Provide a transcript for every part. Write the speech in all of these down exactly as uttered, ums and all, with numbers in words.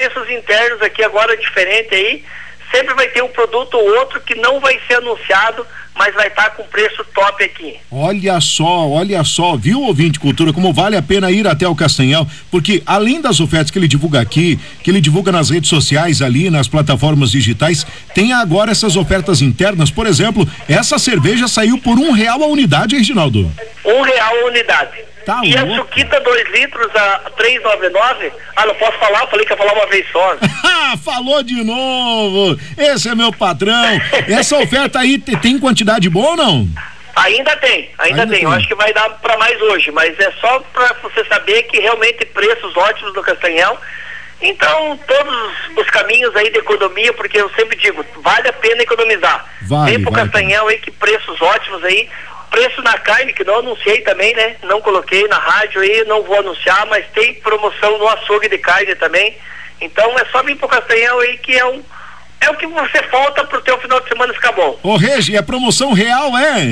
preços internos aqui agora diferente aí. Sempre vai ter um produto ou outro que não vai ser anunciado, mas vai estar com preço top aqui. Olha só, olha só, viu, ouvinte Cultura, como vale a pena ir até o Castanhal, porque além das ofertas que ele divulga aqui, que ele divulga nas redes sociais ali, nas plataformas digitais, tem agora essas ofertas internas. Por exemplo, essa cerveja saiu por um real a unidade, Reginaldo? Um real a unidade. Tá e louco. A Suquita dois litros a três reais e noventa e nove centavos. Ah, não posso falar, eu falei que ia falar uma vez só. Falou de novo. Esse é meu patrão. Essa oferta aí tem quantidade boa ou não? Ainda tem, ainda, ainda tem. tem. Eu acho que vai dar para mais hoje, mas é só para você saber que realmente preços ótimos no Castanhal. Então, todos os caminhos aí de economia, porque eu sempre digo, vale a pena economizar. Vale, Vem pro vale, Castanhal aí, que preços ótimos aí. Preço na carne, que não anunciei também, né? Não coloquei na rádio aí, não vou anunciar, mas tem promoção no açougue de carne também. Então é só vir pro Castanhal aí, que é um é o que você falta pro teu final de semana ficar bom. Ô Regi, é promoção real, é?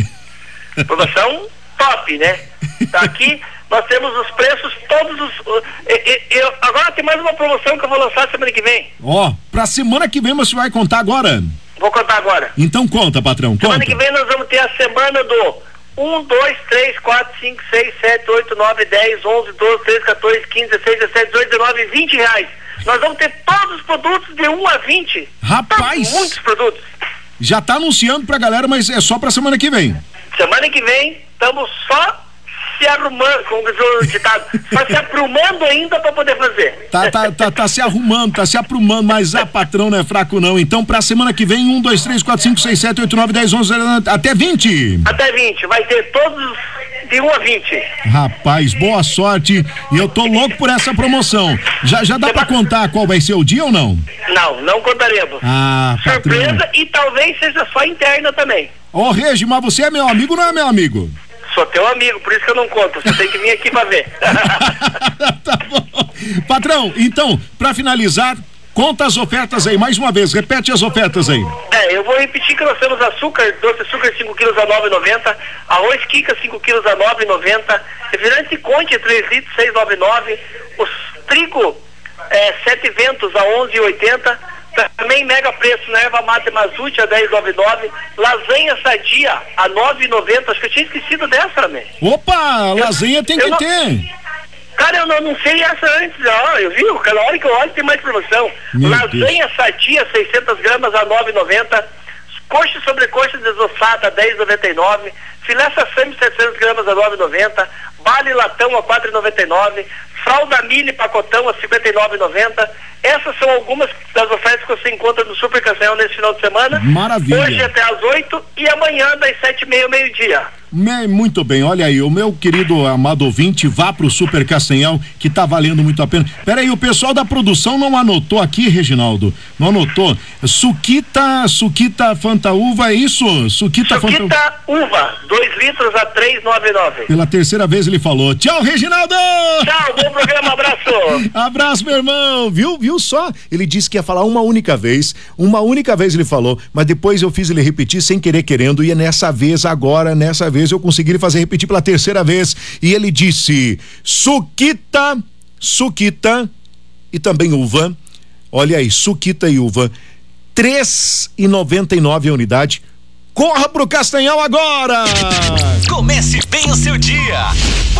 Promoção top, né? Tá aqui, nós temos os preços, todos os... Eu, eu, agora tem mais uma promoção que eu vou lançar semana que vem. Ó, pra semana que vem você vai contar agora? Vou contar agora. Então conta, patrão, conta. Semana que vem nós vamos ter a semana do um, dois, três, quatro, cinco, seis, sete, oito, nove, dez, onze, doze, treze, quatorze, quinze, dezesseis, dezessete, dezoito, dezenove, vinte reais. Nós vamos ter todos os produtos de um a vinte. Rapaz! Tá, muitos produtos. Já tá anunciando pra galera, mas é só pra semana que vem. Semana que vem, estamos só se arrumando, como diz o ditado, só se aprumando ainda pra poder fazer. Tá, tá, tá, tá se arrumando, tá se aprumando, mas a patrão não é fraco não. Então pra semana que vem, um, dois, três, quatro, cinco, seis, sete, oito, nove, dez, onze, até vinte. Até vinte, vai ter todos de um a vinte. Rapaz, boa sorte, e eu tô louco por essa promoção. Já, já dá Semana... pra contar qual vai ser o dia ou não? Não, não contaremos. Ah, surpresa, patrão. E talvez seja só interna também. Ô, Regi, mas você é meu amigo ou não é meu amigo? Sou teu amigo, por isso que eu não conto. Você tem que vir aqui pra ver. Tá bom. Patrão, então, pra finalizar, conta as ofertas aí, mais uma vez, repete as ofertas aí. É, eu vou repetir que nós temos açúcar, doce açúcar cinco quilos a nove reais e noventa centavos, arroz Kika cinco quilos a nove reais e noventa centavos, refrigerante Conte três litros seis reais e noventa e nove centavos, os trigo é, sete ventos a onze reais e oitenta centavos, também mega preço na erva mate Mazute a dez reais e noventa e nove centavos, lasanha sadia a nove reais e noventa centavos, acho que eu tinha esquecido dessa, né? Opa, lasanha tem que não, ter. Cara, eu não anunciei essa antes, ó, eu vi, cada hora que eu olho tem mais promoção. Meu Lasanha Deus. sadia seiscentas gramas a nove reais e noventa centavos, coxa sobre coxa desossada a dez reais e noventa e nove centavos, filé sassami setecentas gramas a nove reais e noventa centavos, bale latão a quatro reais e noventa e nove centavos, fralda mili pacotão a cinquenta e nove reais e noventa centavos. Essas são algumas das ofertas que você encontra no Super Castanhal nesse final de semana. Maravilha. Hoje até às oito e amanhã das sete e meia ao meio-dia. Muito bem, olha aí, o meu querido amado ouvinte, vá pro Super Castanhal, que tá valendo muito a pena. Pera aí, o pessoal da produção não anotou aqui, Reginaldo? Não anotou? Suquita, Suquita Fanta Uva, é isso? Suquita, Suquita Fanta Uva, dois litros a três reais e noventa e nove centavos. Pela terceira vez ele falou. Tchau, Reginaldo! Tchau, bom programa, abraço! Abraço, meu irmão, viu? Viu só? Ele disse que ia falar uma única vez, uma única vez ele falou, mas depois eu fiz ele repetir sem querer querendo, e é nessa vez agora, nessa vez eu consegui ele fazer repetir pela terceira vez, e ele disse Suquita, Suquita e também uva, olha aí, Suquita e uva, três reais e noventa e nove a unidade. Corra pro Castanhal agora! Comece bem o seu dia.